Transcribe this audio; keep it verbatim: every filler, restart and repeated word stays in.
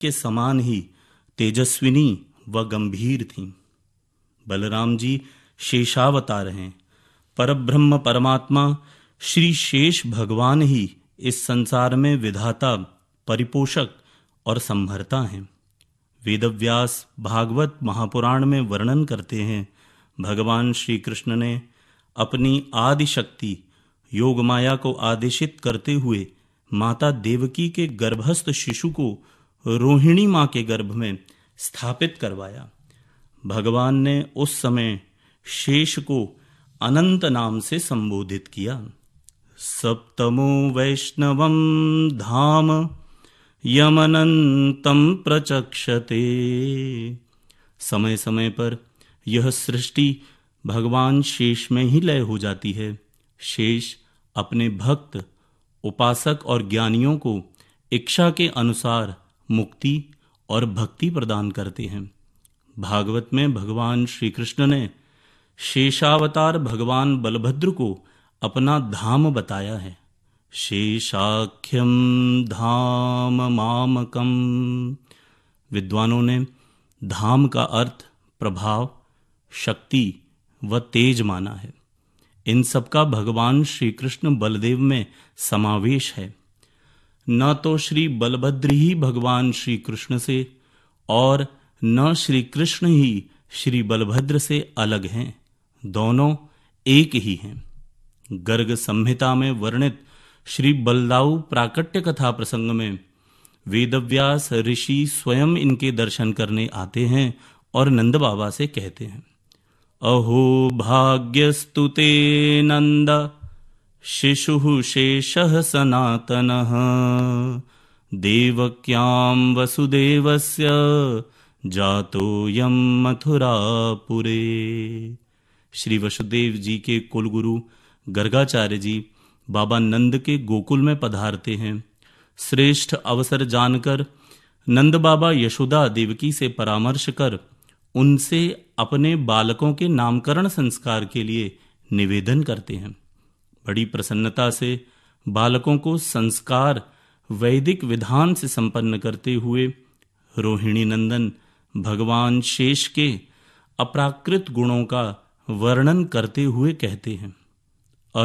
के समान ही तेजस्विनी व गंभीर थीं। बलराम जी शेषावतार हैं। परब्रह्म परमात्मा श्री शेष भगवान ही इस संसार में विधाता, परिपोषक और संभरता हैं। वेदव्यास भागवत महापुराण में वर्णन करते हैं, भगवान श्री कृष्ण ने अपनी आदि शक्ति योग माया को आदेशित करते हुए माता देवकी के गर्भस्थ शिशु को रोहिणी मां के गर्भ में स्थापित करवाया। भगवान ने उस समय शेष को अनंत नाम से संबोधित किया। सप्तमो वैष्णवम धाम यमनंतम प्रचक्षते। समय समय पर यह सृष्टि भगवान शेष में ही लय हो जाती है। शेष अपने भक्त, उपासक और ज्ञानियों को इच्छा के अनुसार मुक्ति और भक्ति प्रदान करते हैं। भागवत में भगवान श्री कृष्ण ने शेषावतार भगवान बलभद्र को अपना धाम बताया है। शेषाख्यम धाम मामकम। विद्वानों ने धाम का अर्थ प्रभाव, शक्ति व तेज माना है। इन सब का भगवान श्री कृष्ण बलदेव में समावेश है। न तो श्री बलभद्र ही भगवान श्री कृष्ण से और न श्री कृष्ण ही श्री बलभद्र से अलग हैं, दोनों एक ही हैं। गर्ग संहिता में वर्णित श्री बलदाऊ प्राकट्य कथा प्रसंग में वेदव्यास ऋषि स्वयं इनके दर्शन करने आते हैं और नंद बाबा से कहते हैं, अहो भाग्यस्तु ते नंद शिशुः शेषः सनातनः देवक्यां वसुदेवस्य जातोऽयं मथुरापुरे। श्री वसुदेव जी के कुलगुरु गर्गाचार्य जी बाबा नंद के गोकुल में पधारते हैं। श्रेष्ठ अवसर जानकर नंद बाबा यशोदा देवकी से परामर्श कर उनसे अपने बालकों के नामकरण संस्कार के लिए निवेदन करते हैं। बड़ी प्रसन्नता से बालकों को संस्कार वैदिक विधान से संपन्न करते हुए रोहिणी नंदन भगवान शेष के अप्राकृत गुणों का वर्णन करते हुए कहते हैं,